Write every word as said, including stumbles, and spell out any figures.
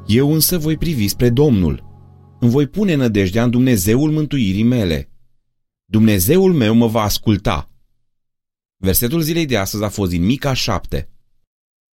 Eu însă voi privi spre Domnul. Îmi voi pune nădejdea în Dumnezeul mântuirii mele. Dumnezeul meu mă va asculta. Versetul zilei de astăzi a fost din Mica șapte.